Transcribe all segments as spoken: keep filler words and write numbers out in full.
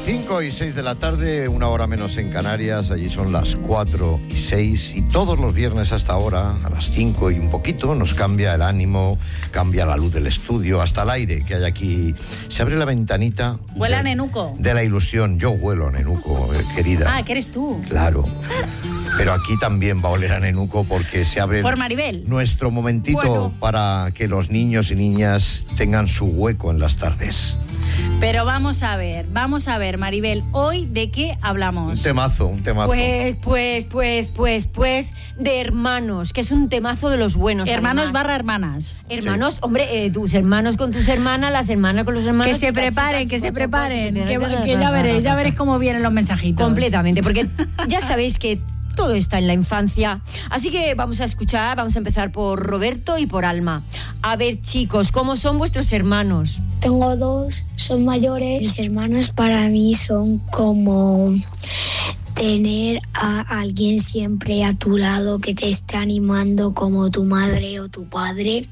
cinco y seis de la tarde, una hora menos en Canarias. Allí son las cuatro y seis. Y todos los viernes hasta ahora, a las cinco y un poquito, nos cambia el ánimo, cambia la luz del estudio, hasta el aire que hay aquí. Se abre la ventanita. ¿Huele de, a nenuco? De la ilusión. Yo huelo a nenuco, eh, querida. Ah, que eres tú. Claro. Pero aquí también va a oler a nenuco porque se abre Por Maribel. nuestro momentito Bueno. para que los niños y niñas tengan su hueco en las tardes. Pero vamos a ver, vamos a ver, Maribel, ¿hoy de qué hablamos? Un temazo, un temazo. Pues, pues, pues, pues, pues, de hermanos, que es un temazo de los buenos. Hermanos además. barra hermanas. Hermanos, sí. Hombre, eh, tus hermanos con tus hermanas, las hermanas con los hermanos. Que se chica, preparen, chica, que chica, se preparen, chica, que, chica, que ya veréis, ya veréis cómo vienen los mensajitos. Completamente, porque ya sabéis que todo está en la infancia. Así que vamos a escuchar, vamos a empezar por Roberto y por Alma. A ver, chicos, ¿cómo son vuestros hermanos? Tengo dos, son mayores. Mis hermanos para mí son como tener a alguien siempre a tu lado que te esté animando, como tu madre o tu padre.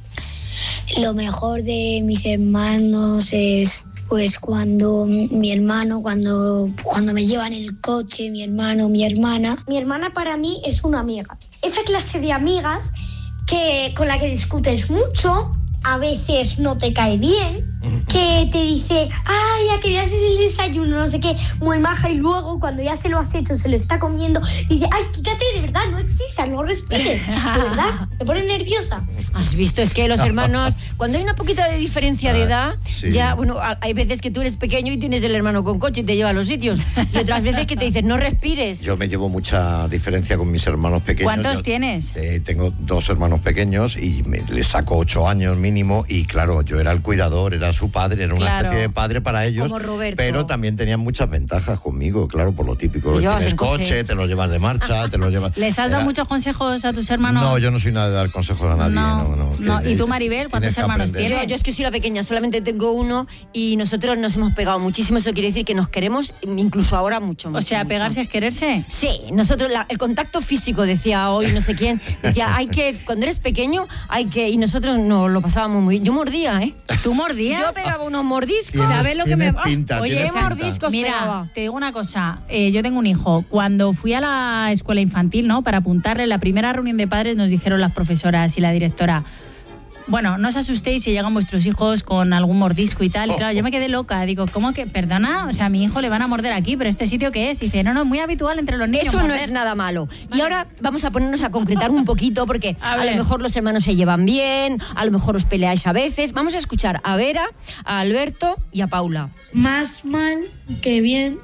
Lo mejor de mis hermanos es pues cuando mi hermano, cuando, cuando me llevan el coche, mi hermano, mi hermana. Mi hermana para mí es una amiga. Esa clase de amigas que, con la que discutes mucho, a veces no te cae bien, que te dice, ay, ya que voy a hacer el desayuno, no sé qué, muy maja, y luego cuando ya se lo has hecho, se lo está comiendo, dice, ay, quítate, de verdad, no existas, no respires, de verdad, me pone nerviosa. ¿Has visto? Es que los hermanos, cuando hay una poquita de diferencia de edad, sí. ya, bueno, hay veces que tú eres pequeño y tienes el hermano con coche y te lleva a los sitios, y otras veces que te dicen, no respires. Yo me llevo mucha diferencia con mis hermanos pequeños. ¿Cuántos Yo, tienes? Eh, tengo dos hermanos pequeños y me, les saco ocho años mínimo, y claro, yo era el cuidador, era su padre, era una Claro. especie de padre para ellos. Como Roberto. Pero también tenían muchas ventajas conmigo, claro, por lo típico. Lo llevas Tienes en coche. coche, te lo llevas de marcha, te lo llevas... ¿Les has dado Era- muchos consejos a tus hermanos? No, yo no soy nada de dar consejos a nadie. No, No, no. no. Que- ¿Y tú, Maribel, cuántos tienes que hermanos aprender. tienes? Yo, yo es que soy la pequeña, solamente tengo uno y nosotros nos hemos pegado muchísimo. Eso quiere decir que nos queremos, incluso ahora, mucho, mucho. O sea, mucho. pegarse es quererse. Sí, nosotros, la- el contacto físico, decía hoy no sé quién, decía, hay que, cuando eres pequeño, hay que, y nosotros nos lo pasábamos muy bien. Yo mordía, ¿eh? ¿Tú mordías? Yo pegaba unos mordiscos. Tienes- ¿Sabes lo que me... tienes pinta, Oye, tienes qué pinta. mordiscos Mira, pegaba. te digo una cosa, eh, yo tengo un hijo. Cuando fui a la escuela infantil, ¿no? Para apuntarle, la primera reunión de padres nos dijeron las profesoras y la directora, bueno, no os asustéis si llegan vuestros hijos con algún mordisco y tal. Y claro, yo me quedé loca. Digo, ¿cómo que? Perdona, o sea, a mi hijo le van a morder aquí, pero ¿este sitio qué es? Y dice, no, no, es muy habitual entre los niños Eso no morder. es nada malo. Y ahora vamos a ponernos a concretar un poquito, porque A a, ver. lo mejor los hermanos se llevan bien, a lo mejor os peleáis a veces. Vamos a escuchar a Vera, a Alberto y a Paula. Más mal que bien,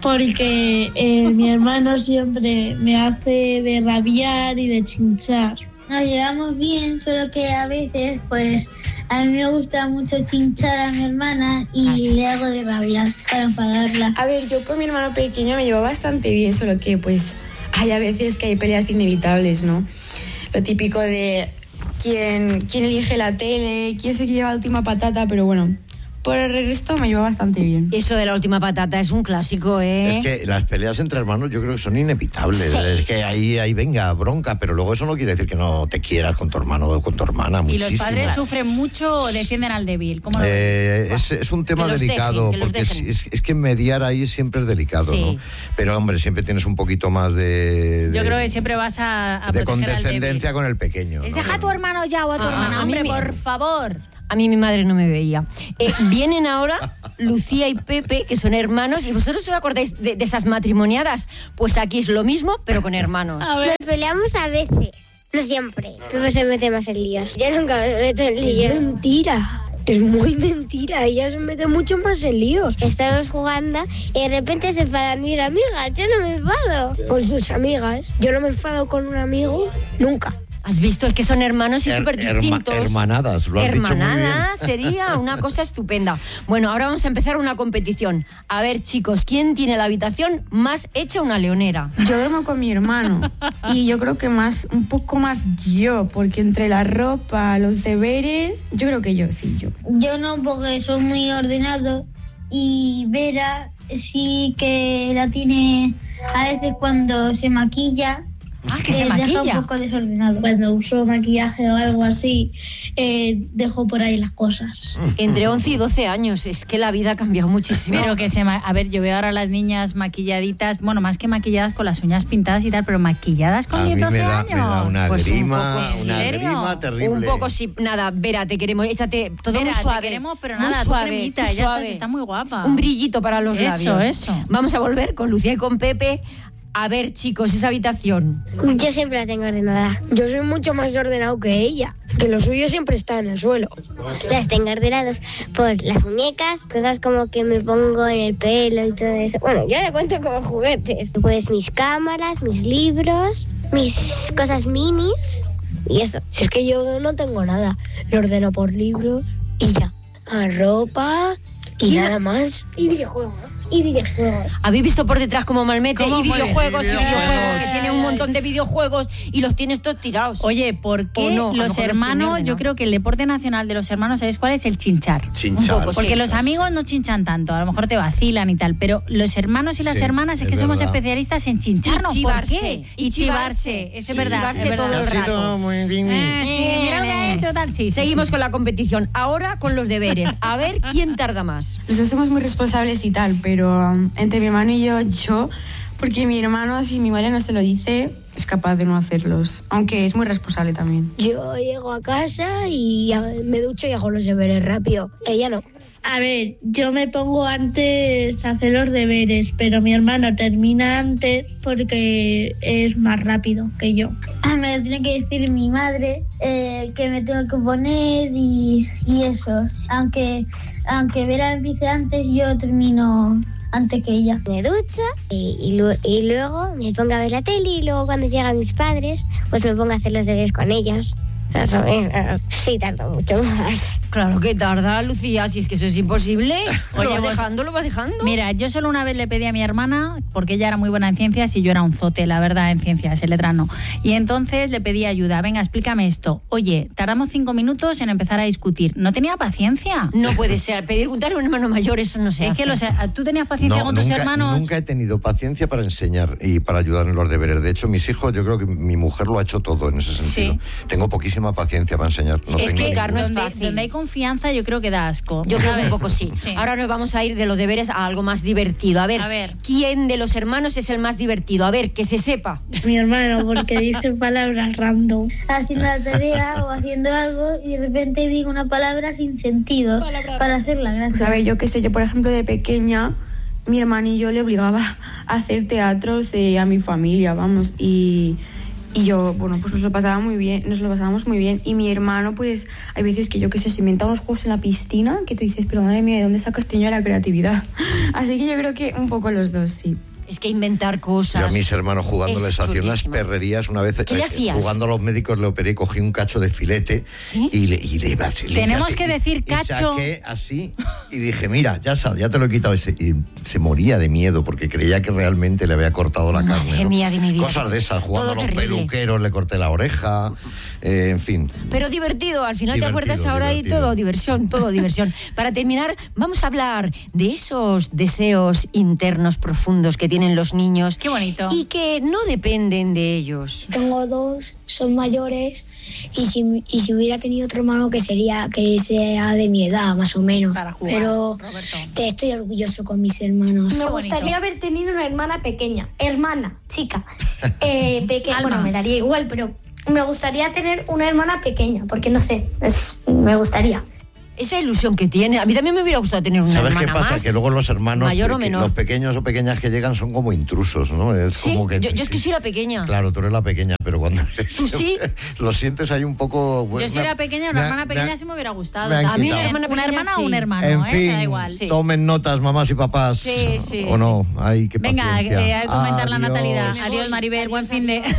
porque eh, mi hermano siempre me hace de rabiar y de chinchar. Nos llevamos bien, solo que a veces, pues, a mí me gusta mucho chinchar a mi hermana y le hago de rabiar para enfadarla. A ver, yo con mi hermano pequeño me llevo bastante bien, solo que pues hay a veces que hay peleas inevitables, ¿no? Lo típico de quién, quién elige la tele, quién se lleva la última patata, pero bueno, por el resto me llevo bastante bien. Eso de la última patata es un clásico, ¿eh? Es que las peleas entre hermanos yo creo que son inevitables. Sí. Es que ahí, ahí venga bronca, pero luego eso no quiere decir que no te quieras con tu hermano o con tu hermana. Y Muchísimo. los padres sufren mucho o defienden al débil. ¿Cómo lo ves? Eh, es, es un tema Que los delicado, dejen, que los porque es, dejen. es- es que mediar ahí siempre es delicado, Sí. ¿no? Pero hombre, siempre tienes un poquito más de... Yo de- creo que siempre vas a, a de proteger al condescendencia débil. con el pequeño. Es ¿no? deja a tu hermano ya o a tu Ah, hermana, a mí hombre, me- por favor. A mí mi madre no me veía. Eh, vienen ahora Lucía y Pepe, que son hermanos, y vosotros os acordáis de, de esas matrimoniadas. Pues aquí es lo mismo, pero con hermanos. A ver. Nos peleamos a veces, no siempre. Pepe se mete más en líos. Yo nunca me meto en líos. Es mentira. Es muy mentira, ella se mete mucho más en líos. Estamos jugando y de repente se enfadan mis amigas. Yo no me enfado. Con sus amigas. Yo no me enfado con un amigo nunca. ¿Has visto? Es que son hermanos y Her- súper herma- distintos. hermanadas, lo has dicho muy bien. Hermanadas sería una cosa estupenda. Bueno, ahora vamos a empezar una competición. A ver, chicos, ¿quién tiene la habitación más hecha una leonera? Yo duermo con mi hermano y yo creo que más, un poco más yo, porque entre la ropa, los deberes, yo creo que yo, sí, yo. Yo no, porque soy muy ordenado. Y Vera sí que la tiene a veces cuando se maquilla. Ah, que se Eh, maquilla. deja un poco desordenado. Cuando uso maquillaje o algo así, eh, dejo por ahí las cosas. Entre once y doce años, es que la vida ha cambiado muchísimo. Pero que se ma- a ver, yo veo ahora a las niñas maquilladitas, bueno, más que maquilladas con las uñas pintadas y tal, pero maquilladas con A mí diez, doce me da, años. me da una Pues un grima, poco, ¿en una serio? grima terrible. Un poco sí, nada, Vera, te queremos, échate todo Vera, muy te suave. queremos, pero muy nada, tú suave, cremita, muy ya suave. estás, está muy guapa. Un brillito para los Eso, labios. eso. Vamos a volver con Lucía y con Pepe. A ver, chicos, esa habitación. Yo siempre la tengo ordenada. Yo soy mucho más ordenado que ella, que lo suyo siempre está en el suelo. Las tengo ordenadas por las muñecas, cosas como que me pongo en el pelo y todo eso. Bueno, yo le cuento como juguetes. Pues mis cámaras, mis libros, mis cosas minis y eso. Es que yo no tengo nada. Lo ordeno por libro y ya. A ropa y nada más. Y videojuegos. Y videojuegos. ¿Habéis visto por detrás cómo malmete? ¿Cómo Y videojuegos, mueve? y videojuegos, Videojuegos. que tiene un montón de videojuegos y los tienes todos tirados. Oye, ¿por qué O no, a lo mejor los los tiene hermanos, yo ordenados. creo que el deporte nacional de los hermanos, ¿sabéis cuál es? El chinchar. Chinchar. Un poco, Porque sí. los amigos no chinchan tanto, a lo mejor te vacilan y tal, pero los hermanos y las Sí, hermanas es es que somos verdad. especialistas en chincharnos. Y ¿Por chivarse, qué? y Y chivarse. chivarse. Eso Y es verdad. chivarse es verdad. todo el rato. muy bien. Eh, sí, mira lo que ha hecho tal, sí. sí, Seguimos sí. con la competición. Ahora con los deberes. A ver quién tarda más. Los dos somos muy responsables y tal, pero um, entre mi hermano y yo, yo, porque mi hermano, si mi madre no se lo dice, es capaz de no hacerlos, aunque es muy responsable también. Yo llego a casa y ya me ducho y hago los deberes rápido. Ella no. A ver, yo me pongo antes a hacer los deberes, pero mi hermano termina antes porque es más rápido que yo. Me lo tiene que decir mi madre, eh, que me tengo que poner y, y eso. Aunque, aunque Vera empiece antes, yo termino antes que ella. Me ducho y, y, lu- y luego me pongo a ver la tele y luego cuando llegan mis padres, pues me pongo a hacer los deberes con ellos. ¿Sabes? Sí, tardo mucho más. Claro que tarda, Lucía, si es que eso es imposible. Oye, lo vas vos- dejando, lo vas dejando. Mira, yo solo una vez le pedí a mi hermana, porque ella era muy buena en ciencias y yo era un zote, la verdad, en ciencias, en letras no. Y entonces le pedí ayuda. Venga, explícame esto. Oye, tardamos cinco minutos en empezar a discutir. No tenía paciencia. No puede ser. Pedir preguntar a un hermano mayor, eso no se Es hace. que los, tú tenías paciencia No, con tus nunca, hermanos. nunca he tenido paciencia para enseñar y para ayudar en los deberes. De hecho, mis hijos, yo creo que mi mujer lo ha hecho todo en ese sentido. Sí. Tengo poquísima paciencia para enseñar. No Es tengo que, Carlos, no es donde, fácil. donde hay confianza, yo creo que da asco. Yo creo que un ¿sabes? poco sí. Sí. Ahora nos vamos a ir de los deberes a algo más divertido. A ver, A ver. ¿quién de los hermanos es el más divertido? A ver, que se sepa. Mi hermano, porque dice palabras random. Haciendo la tarea o haciendo algo y de repente digo una palabra sin sentido para hacer la gracia. Pues a ver, yo qué sé, yo por ejemplo de pequeña, mi hermano y yo le obligaba a hacer teatros eh, a mi familia, vamos, y... Y yo, bueno, pues nos lo pasaba muy bien, nos lo pasábamos muy bien. Y mi hermano, pues, hay veces que yo que sé, se inventa unos juegos en la piscina que tú dices, pero madre mía, ¿de dónde sacas este niño la creatividad? Así que yo creo que un poco los dos, sí. Es que inventar cosas. Yo a mis hermanos jugando es les hacía unas chulísimo. perrerías una vez. ¿Qué le eh, hacías? Jugando a los médicos le operé, cogí un cacho de filete. ¿Sí? y le, y le iba así. le hice Tenemos así, que y- decir y cacho. saqué así y dije, mira, ya sabes, ya te lo he quitado. Y se, y se moría de miedo porque creía que realmente le había cortado la Madre carne. ¿no? mía de mi vida. Cosas de esas, jugando Todo a los terrible. peluqueros, le corté la oreja, eh, en fin. Pero divertido, al final Divertido, te acuerdas ahora divertido. y todo, diversión, todo diversión. Para terminar, vamos a hablar de esos deseos internos profundos que tienen los niños. Qué bonito. Y que no dependen de ellos. Tengo dos, son mayores y si, y si hubiera tenido otro hermano que sería que sea de mi edad más o menos. Para jugar, Pero Roberto. te estoy orgulloso con mis hermanos. Me Qué gustaría bonito. haber tenido una hermana pequeña, hermana, chica, eh, pequeña. Alma. Bueno, me daría igual, pero me gustaría tener una hermana pequeña, porque no sé, es- me gustaría. Esa ilusión que tiene, a mí también me hubiera gustado tener una ¿Sabes hermana qué pasa? más. Que luego los hermanos, mayor o que- menor. los pequeños o pequeñas que llegan son como intrusos, ¿no? Es Sí, como que, yo, yo es que sí. soy la pequeña. Claro, tú eres la pequeña, pero cuando eres, ¿Tú sí? lo sientes ahí un poco... bueno, Yo si me ha- era pequeña, me una ha- hermana me pequeña ha- sí me hubiera gustado. me han también. quitado. hermana Una pequeña, hermana o sí. un hermano, En ¿eh? fin, Me da igual. Sí. tomen notas, mamás y papás. Sí, sí, ¿O sí. no? Ay, qué Venga, paciencia. eh, hay que comentar la Adiós. natalidad. Adiós, Maribel, buen fin de...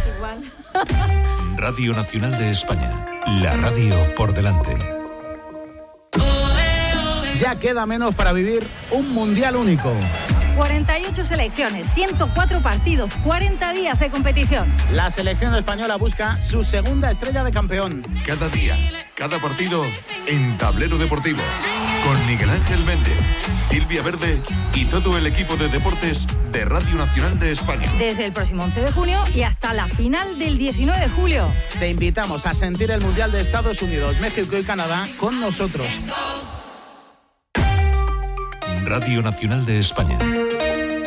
Radio Nacional de España. La radio por delante. Ya queda menos para vivir un mundial único. cuarenta y ocho selecciones, ciento cuatro partidos, cuarenta días de competición. La selección española busca su segunda estrella de campeón. Cada día, cada partido en Tablero Deportivo. Con Miguel Ángel Méndez, Silvia Verde y todo el equipo de deportes de Radio Nacional de España. Desde el próximo once de junio y hasta la final del diecinueve de julio. Te invitamos a sentir el Mundial de Estados Unidos, México y Canadá con nosotros. Radio Nacional de España.